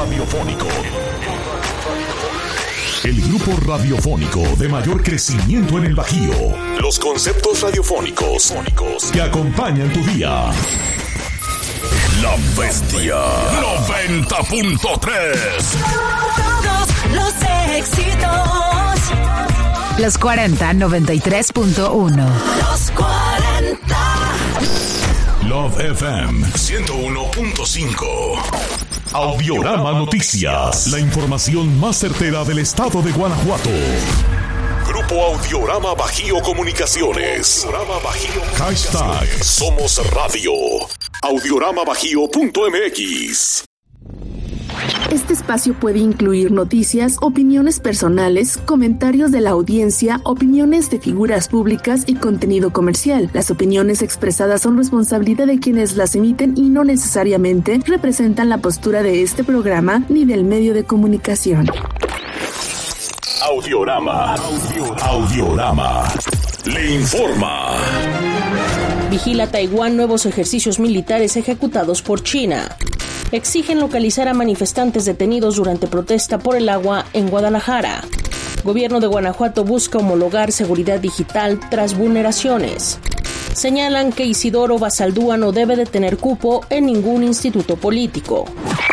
radiofónico. El grupo radiofónico de mayor crecimiento en el Bajío. Los conceptos radiofónicos que acompañan tu día. La Bestia 90.3. Todos los éxitos. Los 40 93.1. Los 40. Love FM 101.5. Audiorama Noticias. La información más certera del estado de Guanajuato. Grupo Audiorama Bajío Comunicaciones. Hashtag Somos Radio. Audioramabajío.mx. Este espacio puede incluir noticias, opiniones personales, comentarios de la audiencia, opiniones de figuras públicas y contenido comercial. Las opiniones expresadas son responsabilidad de quienes las emiten y no necesariamente representan la postura de este programa ni del medio de comunicación. Audiorama le informa. Vigila Taiwán nuevos ejercicios militares ejecutados por China. Exigen localizar a manifestantes detenidos durante protesta por el agua en Guadalajara. Gobierno de Guanajuato busca homologar seguridad digital tras vulneraciones. Señalan que Isidoro Basaldúa no debe de tener cupo en ningún instituto político.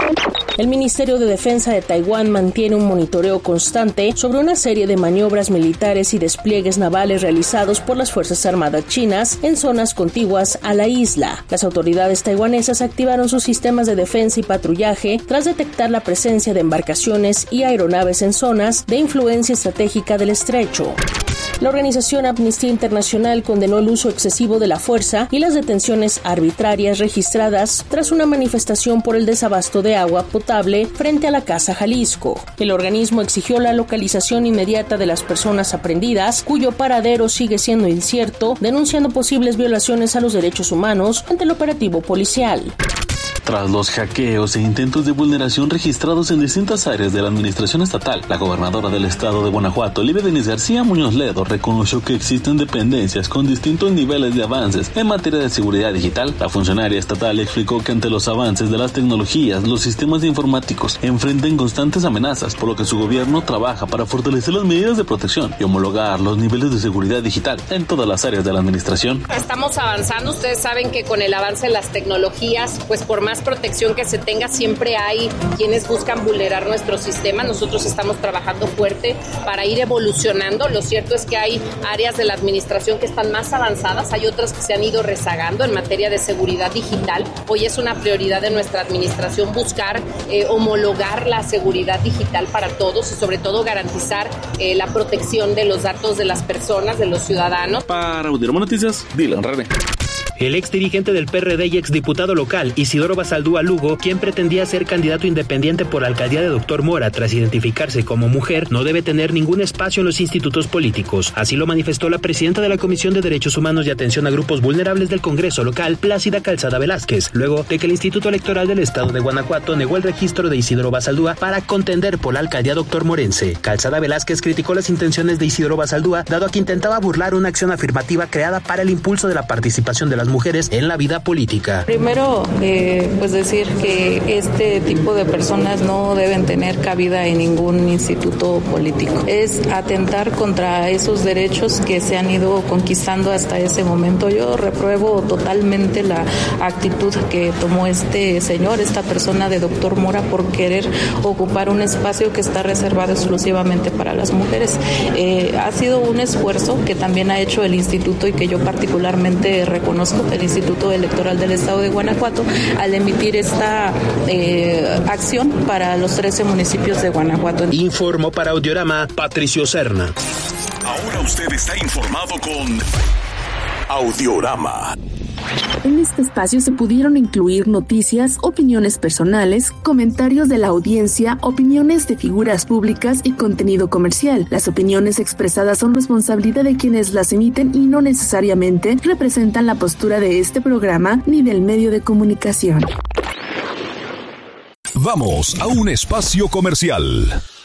El Ministerio de Defensa de Taiwán mantiene un monitoreo constante sobre una serie de maniobras militares y despliegues navales realizados por las Fuerzas Armadas chinas en zonas contiguas a la isla. Las autoridades taiwanesas activaron sus sistemas de defensa y patrullaje tras detectar la presencia de embarcaciones y aeronaves en zonas de influencia estratégica del estrecho. La organización Amnistía Internacional condenó el uso excesivo de la fuerza y las detenciones arbitrarias registradas tras una manifestación por el desabasto de agua potable frente a la Casa Jalisco. El organismo exigió la localización inmediata de las personas aprehendidas, cuyo paradero sigue siendo incierto, denunciando posibles violaciones a los derechos humanos ante el operativo policial. Tras los hackeos e intentos de vulneración registrados en distintas áreas de la administración estatal, la gobernadora del estado de Guanajuato, Olivia Denise García Muñoz Ledo, reconoció que existen dependencias con distintos niveles de avances en materia de seguridad digital. La funcionaria estatal explicó que ante los avances de las tecnologías, los sistemas informáticos enfrentan constantes amenazas, por lo que su gobierno trabaja para fortalecer las medidas de protección y homologar los niveles de seguridad digital en todas las áreas de la administración. Estamos avanzando, ustedes saben que con el avance de las tecnologías, pues por más protección que se tenga, siempre hay quienes buscan vulnerar nuestro sistema. Nosotros estamos trabajando fuerte para ir evolucionando. Lo cierto es que hay áreas de la administración que están más avanzadas, hay otras que se han ido rezagando en materia de seguridad digital. Hoy es una prioridad de nuestra administración buscar homologar la seguridad digital para todos y sobre todo garantizar la protección de los datos de las personas, de los ciudadanos. Para Audiorama Noticias, Dylan Rene. El ex dirigente del PRD y exdiputado local, Isidoro Basaldúa Lugo, quien pretendía ser candidato independiente por la alcaldía de Dr. Mora tras identificarse como mujer, no debe tener ningún espacio en los institutos políticos. Así lo manifestó la presidenta de la Comisión de Derechos Humanos y Atención a Grupos Vulnerables del Congreso local, Plácida Calzada Velázquez, luego de que el Instituto Electoral del Estado de Guanajuato negó el registro de Isidoro Basaldúa para contender por la alcaldía Dr. Morense. Calzada Velázquez criticó las intenciones de Isidoro Basaldúa, dado a que intentaba burlar una acción afirmativa creada para el impulso de la participación de las mujeres en la vida política. Primero, pues decir que este tipo de personas no deben tener cabida en ningún instituto político. Es atentar contra esos derechos que se han ido conquistando hasta ese momento. Yo repruebo totalmente la actitud que tomó este señor, esta persona de Dr. Mora, por querer ocupar un espacio que está reservado exclusivamente para las mujeres. Ha sido un esfuerzo que también ha hecho el instituto y que yo particularmente reconozco, el Instituto Electoral del Estado de Guanajuato, al emitir esta acción para los 13 municipios de Guanajuato. Informó para Audiorama Patricio Serna. Ahora usted está informado con Audiorama. En este espacio se pudieron incluir noticias, opiniones personales, comentarios de la audiencia, opiniones de figuras públicas y contenido comercial. Las opiniones expresadas son responsabilidad de quienes las emiten y no necesariamente representan la postura de este programa ni del medio de comunicación. Vamos a un espacio comercial.